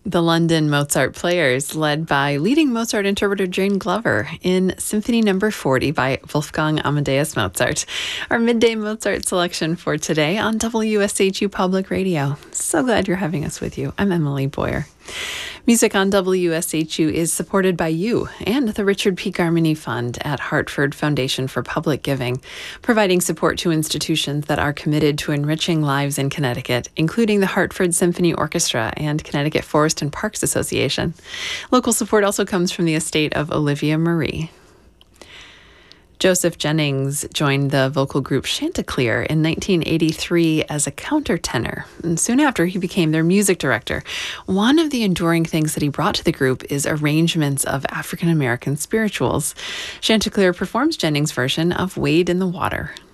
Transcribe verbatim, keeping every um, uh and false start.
The London Mozart Players, led by leading Mozart interpreter Jane Glover in Symphony Number forty by Wolfgang Amadeus Mozart. Our midday Mozart selection for today on W S H U Public Radio. So glad you're having us with you. I'm Emily Boyer. Music on W S H U is supported by you and the Richard P. Garmany Fund at Hartford Foundation for Public Giving, providing support to institutions that are committed to enriching lives in Connecticut, including the Hartford Symphony Orchestra and Connecticut Forest and Parks Association. Local support also comes from the estate of Olivia Marie. Joseph Jennings joined the vocal group Chanticleer in nineteen eighty-three as a countertenor, and soon after he became their music director. One of the enduring things that he brought to the group is arrangements of African American spirituals. Chanticleer performs Jennings' version of Wade in the Water.